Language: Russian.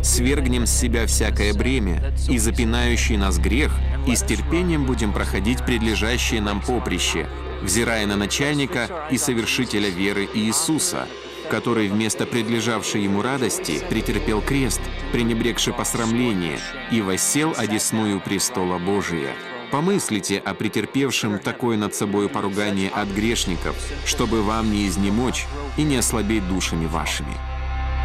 свергнем с себя всякое бремя и запинающий нас грех, и с терпением будем проходить предлежащее нам поприще, взирая на начальника и совершителя веры Иисуса, который вместо предлежавшей ему радости претерпел крест, пренебрегши посрамление, и воссел одесную престола Божия. Помыслите о претерпевшем такое над собою поругание от грешников, чтобы вам не изнемочь и не ослабеть душами вашими.